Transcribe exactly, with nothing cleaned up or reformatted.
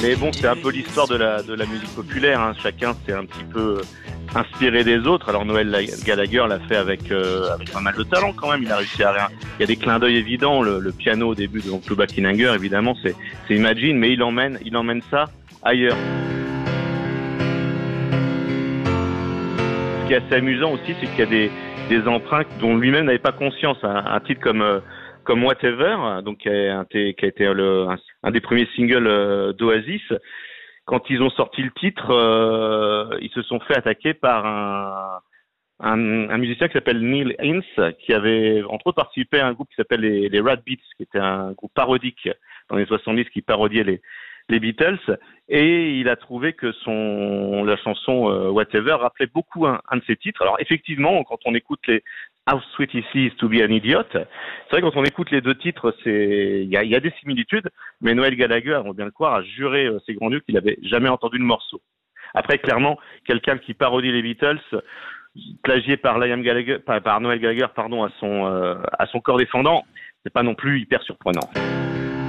Mais bon, c'est un peu l'histoire de la, de la musique populaire, hein. Chacun s'est un petit peu inspiré des autres. Alors Noel Gallagher l'a fait avec, euh, avec pas mal de talent quand même. Il a réussi à rien. Il y a des clins d'œil évidents. Le, le piano au début de Oncle Buckingham, évidemment, c'est, c'est Imagine, mais il emmène, il emmène ça ailleurs. Ce qui est assez amusant aussi, c'est qu'il y a des, des emprunts dont lui-même n'avait pas conscience. Un, un titre comme euh, comme Whatever, donc qui a, un, qui a été le, un, un des premiers singles euh, d'Oasis. Quand ils ont sorti le titre, euh, ils se sont fait attaquer par un, un, un musicien qui s'appelle Neil Ince, qui avait entre autres participé à un groupe qui s'appelle les, les Rat Beats, qui était un groupe parodique dans les soixante-dix qui parodiait les, les Beatles, et il a trouvé que son la chanson euh, Whatever rappelait beaucoup un, un de ses titres. Alors effectivement, quand on écoute les How Sweet It Is to Be an Idiot, c'est vrai quand on écoute les deux titres, c'est il y a, y a des similitudes, mais Noel Gallagher, on va bien le croire, a juré euh, ses grands dieux qu'il avait jamais entendu le morceau. Après, clairement, quelqu'un qui parodie les Beatles, plagié par Liam Gallagher, par, par Noel Gallagher, pardon, à son euh, à son corps défendant, c'est pas non plus hyper surprenant.